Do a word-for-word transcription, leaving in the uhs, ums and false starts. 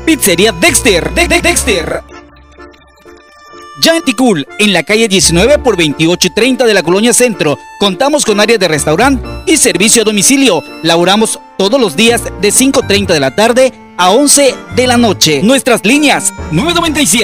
Pizzería Dexter, de, de Dexter. Ya en Ticul, en la calle diecinueve por veintiocho y treinta de la Colonia Centro, contamos con área de restaurante y servicio a domicilio. Laboramos todos los días de cinco y treinta de la tarde a once de la noche. Nuestras líneas nueve nueve siete